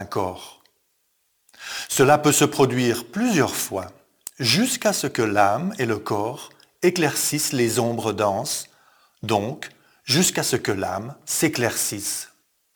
corps. Cela peut se produire plusieurs fois, jusqu'à ce que l'âme et le corps éclaircissent les ombres denses, donc jusqu'à ce que l'âme s'éclaircisse.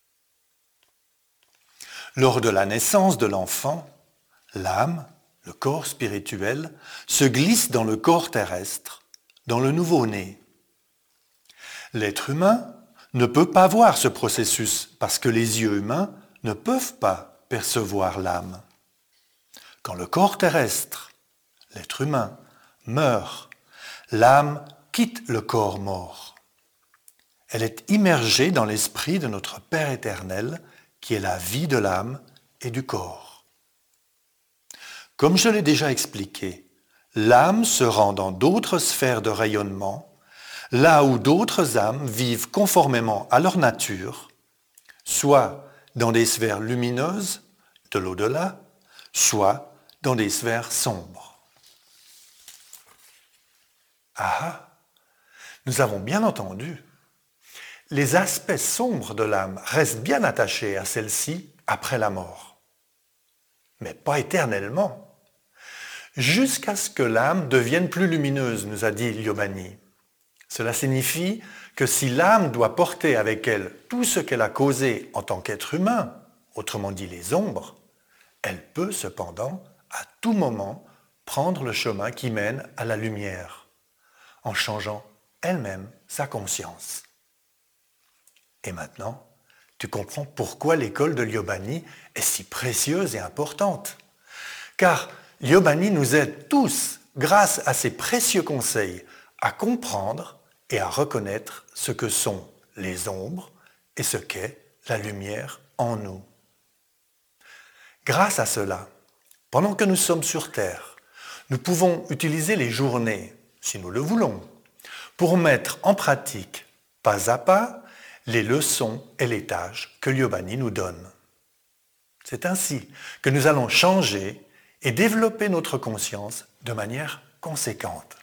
Lors de la naissance de l'enfant, l'âme, le corps spirituel, se glisse dans le corps terrestre, dans le nouveau-né. L'être humain ne peut pas voir ce processus parce que les yeux humains ne peuvent pas percevoir l'âme. Quand le corps terrestre, l'être humain, meurt, l'âme quitte le corps mort. Elle est immergée dans l'esprit de notre Père éternel, qui est la vie de l'âme et du corps. Comme je l'ai déjà expliqué, l'âme se rend dans d'autres sphères de rayonnement, là où d'autres âmes vivent conformément à leur nature, soit dans des sphères lumineuses de l'au-delà, soit dans des sphères sombres. Ah, nous avons bien entendu. Les aspects sombres de l'âme restent bien attachés à celle-ci après la mort. Mais pas éternellement. Jusqu'à ce que l'âme devienne plus lumineuse, nous a dit Liobani. Cela signifie que si l'âme doit porter avec elle tout ce qu'elle a causé en tant qu'être humain, autrement dit les ombres, elle peut cependant à tout moment prendre le chemin qui mène à la lumière, en changeant elle-même sa conscience. Et maintenant, tu comprends pourquoi l'école de Liobani est si précieuse et importante. Car Liobani nous aide tous, grâce à ses précieux conseils, à comprendre et à reconnaître ce que sont les ombres et ce qu'est la lumière en nous. Grâce à cela, pendant que nous sommes sur Terre, nous pouvons utiliser les journées, si nous le voulons, pour mettre en pratique, pas à pas, les leçons et les tâches que Liobani nous donne. C'est ainsi que nous allons changer et développer notre conscience de manière conséquente.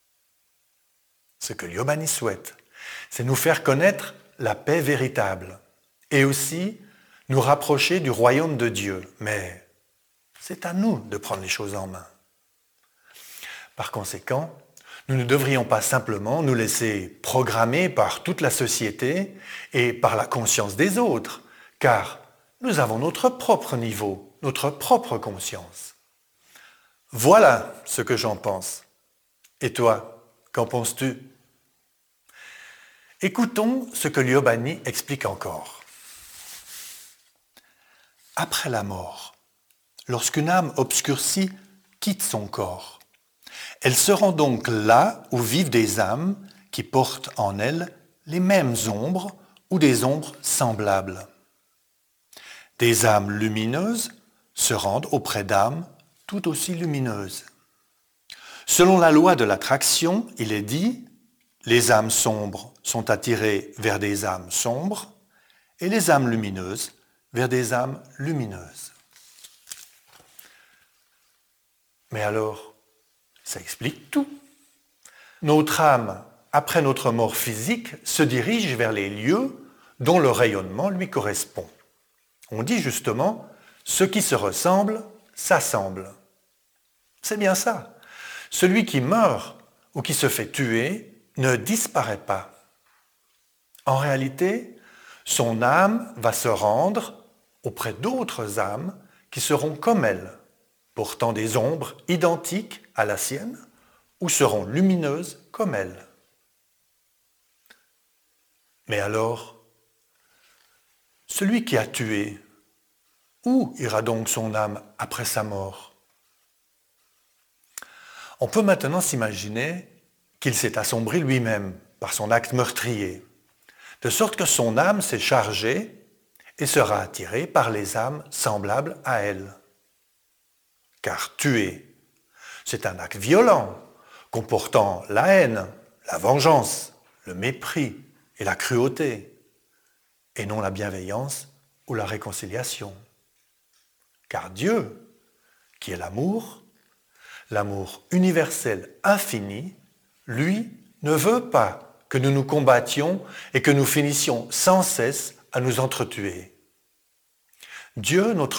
Ce que Liobani souhaite, c'est nous faire connaître la paix véritable et aussi nous rapprocher du royaume de Dieu. Mais c'est à nous de prendre les choses en main. Par conséquent, nous ne devrions pas simplement nous laisser programmer par toute la société et par la conscience des autres, car nous avons notre propre niveau, notre propre conscience. Voilà ce que j'en pense. Et toi, qu'en penses-tu ? Écoutons ce que Liobani explique encore. Après la mort, lorsqu'une âme obscurcie quitte son corps, elle se rend donc là où vivent des âmes qui portent en elles les mêmes ombres ou des ombres semblables. Des âmes lumineuses se rendent auprès d'âmes tout aussi lumineuses. Selon la loi de l'attraction, il est dit « Les âmes sombres sont attirées vers des âmes sombres et les âmes lumineuses vers des âmes lumineuses. » Mais alors, ça explique tout. Notre âme, après notre mort physique, se dirige vers les lieux dont le rayonnement lui correspond. On dit justement « ce qui se ressemble s'assemble ». C'est bien ça. Celui qui meurt ou qui se fait tuer ne disparaît pas. En réalité, son âme va se rendre auprès d'autres âmes qui seront comme elle, portant des ombres identiques à la sienne ou seront lumineuses comme elle. Mais alors, celui qui a tué, où ira donc son âme après sa mort ? On peut maintenant s'imaginer qu'il s'est assombri lui-même par son acte meurtrier, de sorte que son âme s'est chargée et sera attirée par les âmes semblables à elle. Car tuer, c'est un acte violent, comportant la haine, la vengeance, le mépris et la cruauté, et non la bienveillance ou la réconciliation. Car Dieu, qui est l'amour universel infini, lui, ne veut pas que nous nous combattions et que nous finissions sans cesse à nous entretuer. Dieu, notre